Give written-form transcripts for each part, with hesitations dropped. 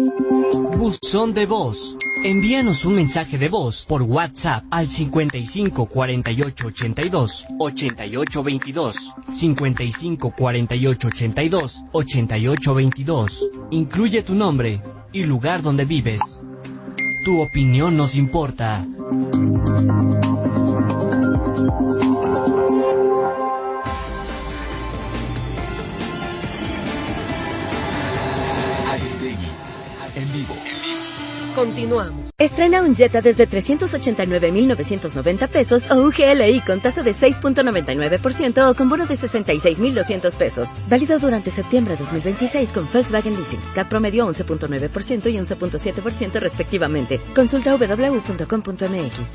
Buzón de voz. Envíanos un mensaje de voz por WhatsApp al 55 48 82 88 22, 55 48 82 88 22. Incluye tu nombre y lugar donde vives. Tu opinión nos importa. Aristegui, en vivo. Continuamos. Estrena un Jetta desde 389,990 pesos o un GLI con tasa de 6.99% o con bono de 66,200 pesos. Válido durante septiembre de 2026 con Volkswagen Leasing. CAT promedio 11.9% y 11.7% respectivamente. Consulta www.com.mx.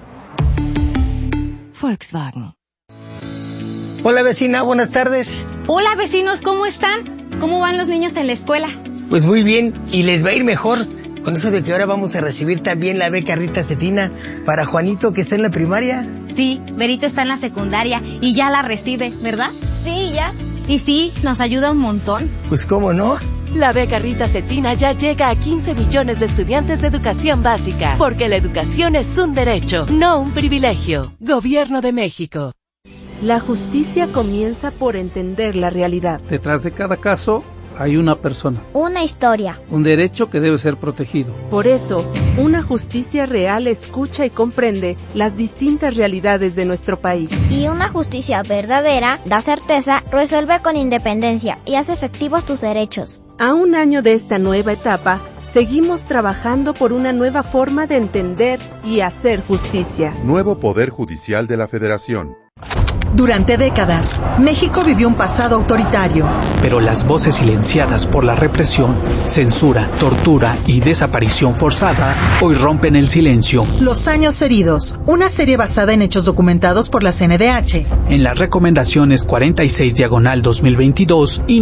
Volkswagen. Hola vecina, buenas tardes. Hola vecinos, ¿cómo están? ¿Cómo van los niños en la escuela? Pues muy bien, y les va a ir mejor. Con eso de que ahora vamos a recibir también la beca Rita Cetina para Juanito, que está en la primaria. Sí, Berito está en la secundaria y ya la recibe, ¿verdad? Sí, ya. Y sí, nos ayuda un montón. Pues cómo no. La beca Rita Cetina ya llega a 15 millones de estudiantes de educación básica, porque la educación es un derecho, no un privilegio. Gobierno de México. La justicia comienza por entender la realidad. Detrás de cada caso hay una persona. Una historia. Un derecho que debe ser protegido. Por eso, una justicia real escucha y comprende las distintas realidades de nuestro país. Y una justicia verdadera da certeza, resuelve con independencia y hace efectivos tus derechos. A un año de esta nueva etapa, seguimos trabajando por una nueva forma de entender y hacer justicia. Nuevo Poder Judicial de la Federación. Durante décadas, México vivió un pasado autoritario. Pero las voces silenciadas por la represión, censura, tortura y desaparición forzada hoy rompen el silencio. Los años heridos, una serie basada en hechos documentados por la CNDH. En las recomendaciones 46/2022 y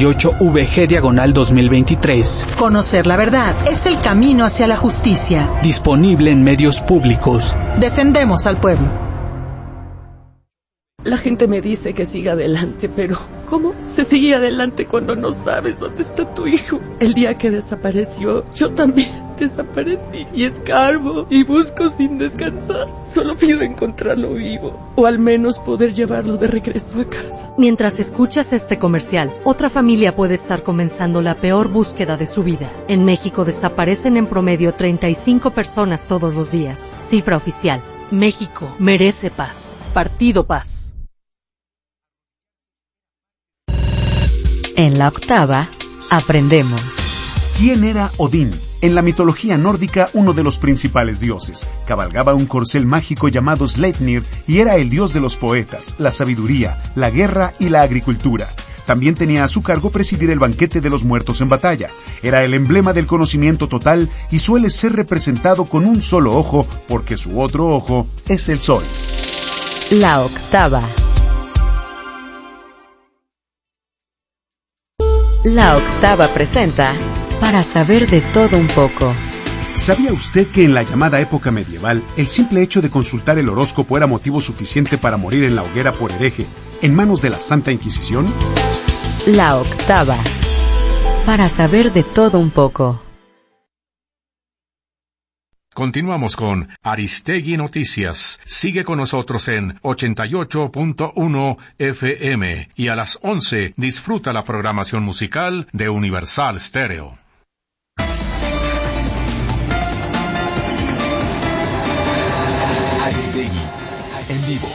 98VG/2023. Conocer la verdad es el camino hacia la justicia. Disponible en medios públicos. Defendemos al pueblo. La gente me dice que siga adelante, pero ¿cómo se sigue adelante cuando no sabes dónde está tu hijo? El día que desapareció, yo también desaparecí y escarbo y busco sin descansar. Solo pido encontrarlo vivo o al menos poder llevarlo de regreso a casa. Mientras escuchas este comercial, otra familia puede estar comenzando la peor búsqueda de su vida. En México desaparecen en promedio 35 personas todos los días. Cifra oficial. México merece paz. Partido Paz. En la octava, aprendemos. ¿Quién era Odín? En la mitología nórdica, uno de los principales dioses. Cabalgaba un corcel mágico llamado Sleipnir y era el dios de los poetas, la sabiduría, la guerra y la agricultura. También tenía a su cargo presidir el banquete de los muertos en batalla. Era el emblema del conocimiento total y suele ser representado con un solo ojo porque su otro ojo es el sol. La octava. La octava presenta Para saber de todo un poco. ¿Sabía usted que en la llamada época medieval, el simple hecho de consultar el horóscopo era motivo suficiente para morir en la hoguera por hereje, en manos de la Santa Inquisición? La octava. Para saber de todo un poco. Continuamos con Aristegui Noticias. Sigue con nosotros en 88.1 FM y a las 11 disfruta la programación musical de Universal Stereo. Aristegui, en vivo.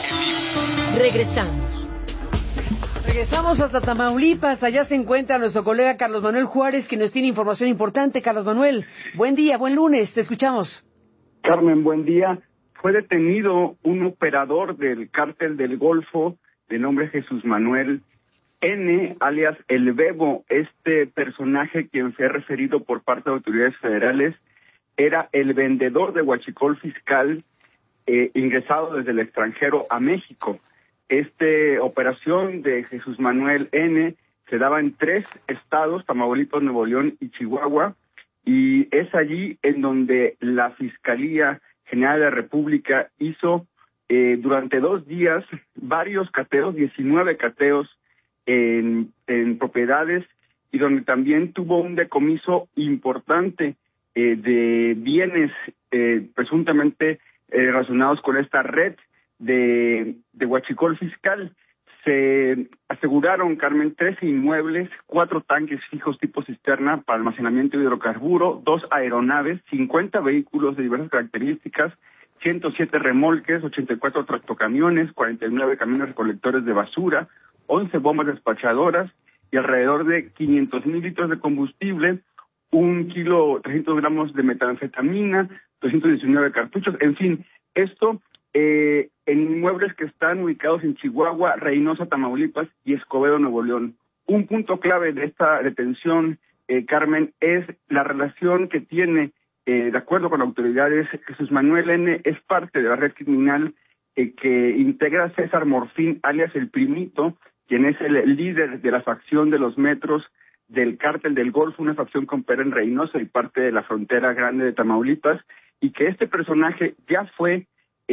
Regresamos hasta Tamaulipas. Allá se encuentra nuestro colega Carlos Manuel Juárez, que nos tiene información importante. Carlos Manuel, buen día, buen lunes, te escuchamos. Carmen, buen día. Fue detenido un operador del cártel del Golfo de nombre Jesús Manuel N., alias El Bebo. Este personaje, quien fue referido por parte de autoridades federales, era el vendedor de huachicol fiscal ingresado desde el extranjero a México. Esta operación de Jesús Manuel N. se daba en 3 estados, Tamaulipas, Nuevo León y Chihuahua, y es allí en donde la Fiscalía General de la República hizo durante 2 días varios cateos, 19 cateos en propiedades y donde también tuvo un decomiso importante de bienes presuntamente relacionados con esta red de huachicol fiscal. Se aseguraron, Carmen, 13 inmuebles, 4 tanques fijos tipo cisterna para almacenamiento de hidrocarburo, 2 aeronaves, 50 vehículos de diversas características, 107 remolques, 84 tractocamiones, 49 camiones recolectores de basura, 11 bombas despachadoras y alrededor de 500,000 litros de combustible, 1 kilo 300 gramos de metanfetamina, 219 cartuchos, en fin, esto en inmuebles que están ubicados en Chihuahua, Reynosa, Tamaulipas y Escobedo, Nuevo León. Un punto clave de esta detención, Carmen, es la relación que tiene, de acuerdo con autoridades, Jesús Manuel N. es parte de la red criminal que integra a César Morfín, alias El Primito, quien es el líder de la facción de los metros del Cártel del Golfo, una facción que opera en Reynosa y parte de la frontera grande de Tamaulipas, y que este personaje ya fue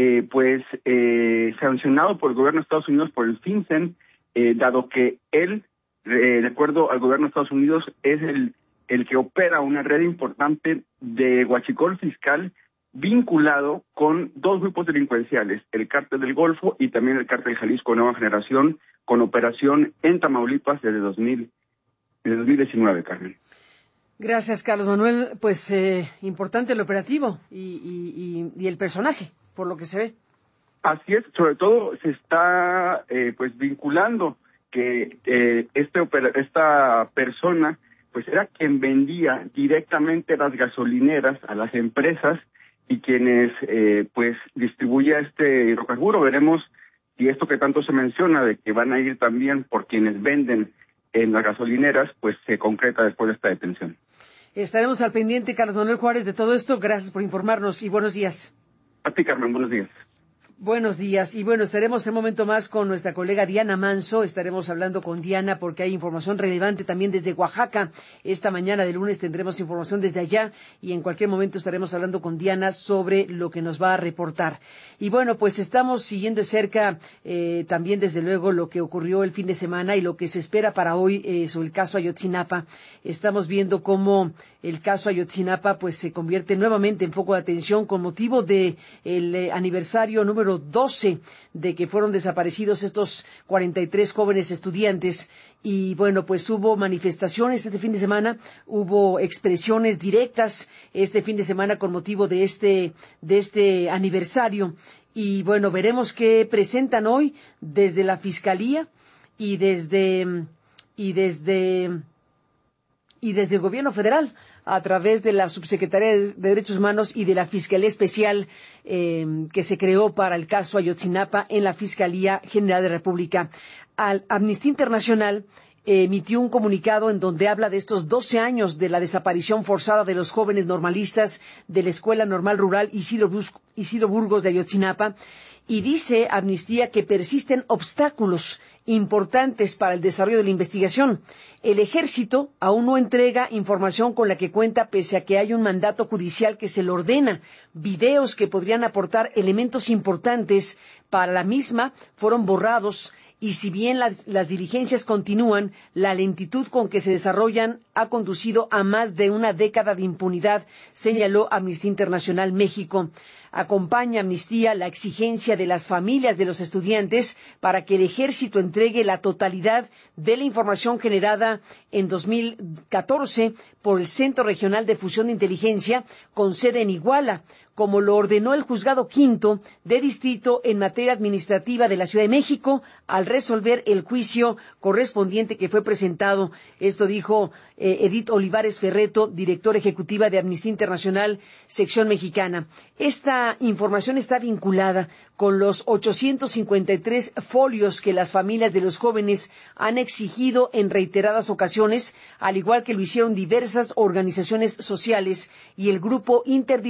sancionado por el gobierno de Estados Unidos, por el FinCEN, dado que él, de acuerdo al gobierno de Estados Unidos, es el que opera una red importante de huachicol fiscal vinculado con 2 grupos delincuenciales, el Cártel del Golfo y también el Cártel Jalisco Nueva Generación, con operación en Tamaulipas desde 2019, Carmen. Gracias, Carlos Manuel. Pues importante el operativo y el personaje, por lo que se ve. Así es, sobre todo se está vinculando que esta persona pues era quien vendía directamente las gasolineras a las empresas y quienes distribuía este hidrocarburo. Veremos si esto que tanto se menciona de que van a ir también por quienes venden en las gasolineras, pues se concreta después de esta detención. Estaremos al pendiente, Carlos Manuel Juárez, de todo esto. Gracias por informarnos y buenos días. A ti, Carmen, buenos días. Buenos días. Y bueno, estaremos en un momento más con nuestra colega Diana Manso. Estaremos hablando con Diana porque hay información relevante también desde Oaxaca. Esta mañana de lunes tendremos información desde allá y en cualquier momento estaremos hablando con Diana sobre lo que nos va a reportar. Y bueno, pues estamos siguiendo de cerca también desde luego lo que ocurrió el fin de semana y lo que se espera para hoy sobre el caso Ayotzinapa. Estamos viendo cómo el caso Ayotzinapa pues se convierte nuevamente en foco de atención con motivo de el aniversario número 12 de que fueron desaparecidos estos 43 jóvenes estudiantes. Y bueno, pues hubo manifestaciones este fin de semana, hubo expresiones directas este fin de semana con motivo de este aniversario. Y bueno, veremos qué presentan hoy desde la Fiscalía y desde el Gobierno Federal, a través de la Subsecretaría de Derechos Humanos y de la Fiscalía Especial que se creó para el caso Ayotzinapa en la Fiscalía General de la República. Amnistía Internacional emitió un comunicado en donde habla de estos 12 años de la desaparición forzada de los jóvenes normalistas de la Escuela Normal Rural Isidro Burgos de Ayotzinapa. Y dice Amnistía que persisten obstáculos importantes para el desarrollo de la investigación. El Ejército aún no entrega información con la que cuenta pese a que hay un mandato judicial que se le ordena. Videos que podrían aportar elementos importantes para la misma fueron borrados. Y si bien las diligencias continúan, la lentitud con que se desarrollan ha conducido a más de una década de impunidad, señaló Amnistía Internacional México. Acompaña Amnistía la exigencia de las familias de los estudiantes para que el Ejército entregue la totalidad de la información generada en 2014 por el Centro Regional de Fusión de Inteligencia con sede en Iguala, como lo ordenó el Juzgado Quinto de Distrito en materia administrativa de la Ciudad de México al resolver el juicio correspondiente que fue presentado. Esto dijo Edith Olivares Ferreto, directora ejecutiva de Amnistía Internacional, sección mexicana. Esta información está vinculada con los 853 folios que las familias de los jóvenes han exigido en reiteradas ocasiones, al igual que lo hicieron diversas organizaciones sociales y el grupo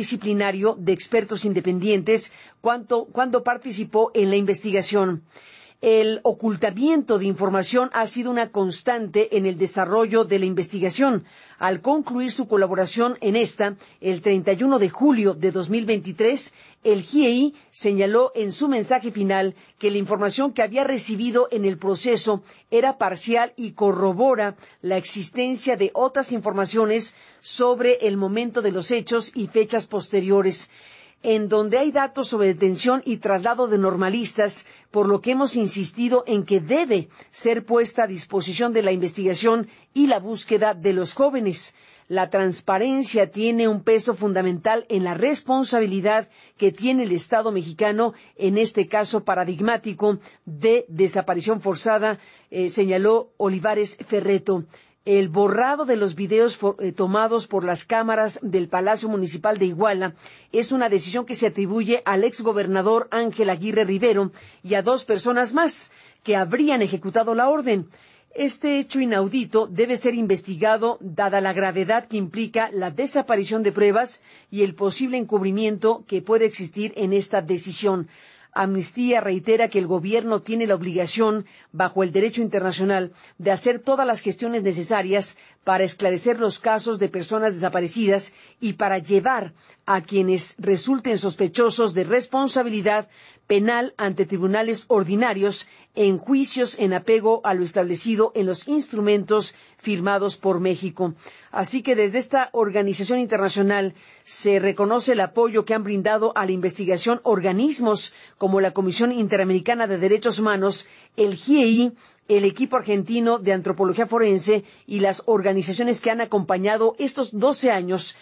interdisciplinario de expertos independientes cuando participó en la investigación. El ocultamiento de información ha sido una constante en el desarrollo de la investigación. Al concluir su colaboración en esta, el 31 de julio de 2023, el GIEI señaló en su mensaje final que la información que había recibido en el proceso era parcial y corrobora la existencia de otras informaciones sobre el momento de los hechos y fechas posteriores, en donde hay datos sobre detención y traslado de normalistas, por lo que hemos insistido en que debe ser puesta a disposición de la investigación y la búsqueda de los jóvenes. La transparencia tiene un peso fundamental en la responsabilidad que tiene el Estado mexicano, en este caso paradigmático de desaparición forzada, señaló Olivares Ferretto. El borrado de los videos tomados por las cámaras del Palacio Municipal de Iguala es una decisión que se atribuye al exgobernador Ángel Aguirre Rivero y a 2 personas más que habrían ejecutado la orden. Este hecho inaudito debe ser investigado, dada la gravedad que implica la desaparición de pruebas y el posible encubrimiento que puede existir en esta decisión. Amnistía reitera que el gobierno tiene la obligación, bajo el derecho internacional, de hacer todas las gestiones necesarias para esclarecer los casos de personas desaparecidas y para llevar a quienes resulten sospechosos de responsabilidad penal ante tribunales ordinarios en juicios en apego a lo establecido en los instrumentos firmados por México. Así que desde esta organización internacional se reconoce el apoyo que han brindado a la investigación organismos como la Comisión Interamericana de Derechos Humanos, el GIEI, el equipo argentino de antropología forense y las organizaciones que han acompañado estos 12 años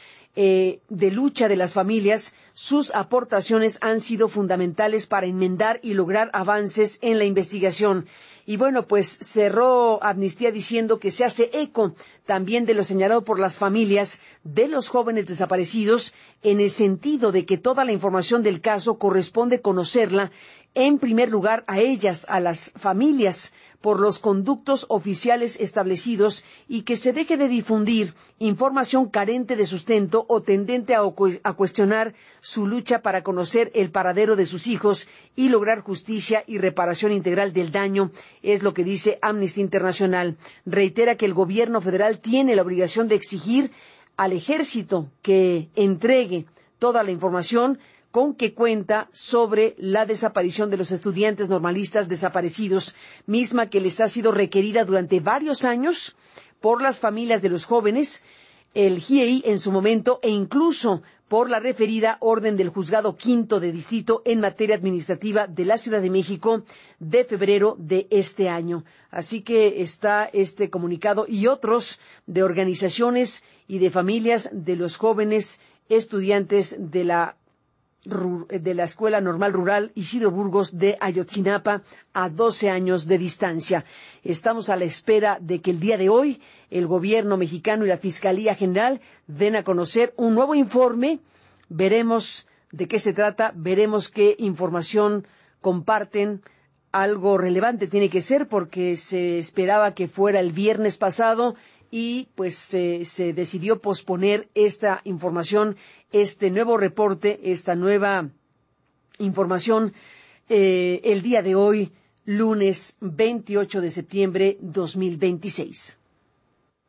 de lucha de las familias. Sus aportaciones han sido fundamentales para enmendar y lograr avances en la investigación. Y bueno, pues cerró Amnistía diciendo que se hace eco también de lo señalado por las familias de los jóvenes desaparecidos, en el sentido de que toda la información del caso corresponde conocerla en primer lugar a ellas, a las familias, por los conductos oficiales establecidos, y que se deje de difundir información carente de sustento o tendente a cuestionar su lucha para conocer el paradero de sus hijos y lograr justicia y reparación integral del daño, es lo que dice Amnistía Internacional. Reitera que el gobierno federal tiene la obligación de exigir al ejército que entregue toda la información con que cuenta sobre la desaparición de los estudiantes normalistas desaparecidos, misma que les ha sido requerida durante varios años por las familias de los jóvenes, el GIEI en su momento, e incluso por la referida orden del Juzgado Quinto de Distrito en materia administrativa de la Ciudad de México de febrero de este año. Así que está este comunicado y otros de organizaciones y de familias de los jóvenes estudiantes de la Escuela Normal Rural Isidro Burgos de Ayotzinapa, a 12 años de distancia. Estamos a la espera de que el día de hoy el gobierno mexicano y la Fiscalía General den a conocer un nuevo informe. Veremos de qué se trata, veremos qué información comparten. Algo relevante tiene que ser, porque se esperaba que fuera el viernes pasado y pues se decidió posponer esta información, este nuevo reporte, esta nueva información el día de hoy, lunes 28 de septiembre 2026.